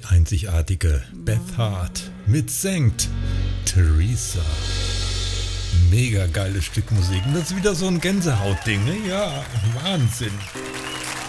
einzigartige Beth Hart mit Sankt Teresa. Mega geiles Stück Musik. Und das ist wieder so ein Gänsehautding, ne? Ja, Wahnsinn.